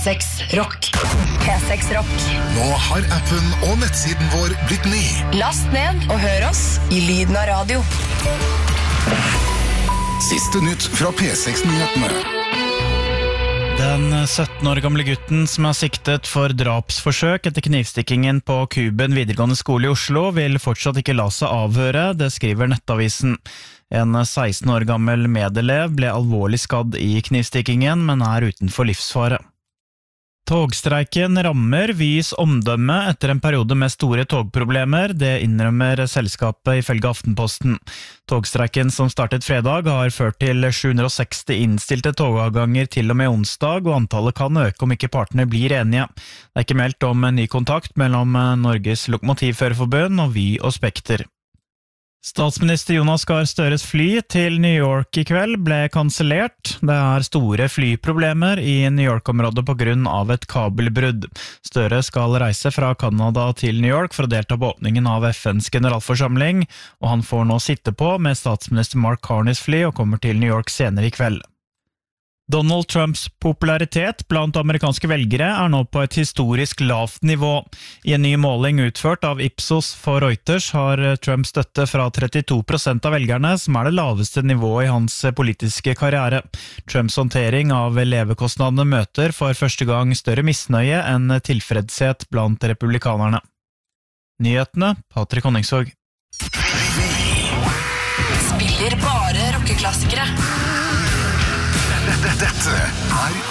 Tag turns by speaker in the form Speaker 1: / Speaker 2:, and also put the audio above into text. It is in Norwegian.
Speaker 1: P6 Rock. P6 Rock.
Speaker 2: Nå har appen og nettsiden vår blitt ny.
Speaker 1: Last ned og hør oss i lyden av radio.
Speaker 2: Siste nytt fra P6-nyhetene.
Speaker 3: Den 17 år gamle gutten som er siktet for drapsforsøk etter knivstikkingen på Kuben videregående skole i Oslo vil fortsatt ikke la seg avhøre, det skriver Nettavisen. En 16 år gammel medelev ble alvorlig skadd i knivstikkingen, men er utenfor livsfare. Togstreiken rammer Vys omdømme etter en periode med store togproblemer, det innrømmer selskapet ifølge Aftenposten. Togstreiken som startet fredag har ført til 760 innstilte togavganger til og med onsdag, og antallet kan øke om ikke partene blir enige. Det er ikke meldt om en ny kontakt mellom Norges Lokomotivførerforbund og Vy og Spekter. Statsminister Jonas Gahr Støres fly til New York i kveld ble kansellert. Det er store flyproblemer i New York-området på grunn av et kabelbrudd. Støre skal reise fra Canada til New York for å delta på åpningen av FNs generalforsamling, og han får nå sitte på med statsminister Mark Carneys fly og kommer til New York senere i kveld. Donald Trumps popularitet blant amerikanske velgere er nå på et historisk lavt nivå. I en ny måling utført av Ipsos for Reuters har Trump støtte fra 32% av velgerne, som er det laveste nivået i hans politiske karriere. Trumps håndtering av levekostnadene møter for første gang større misnøye enn tilfredshet blant republikanerne. Nyhetene, Patrick Honningsvåg.
Speaker 1: Spiller bare rockeklassikere.
Speaker 2: Dette er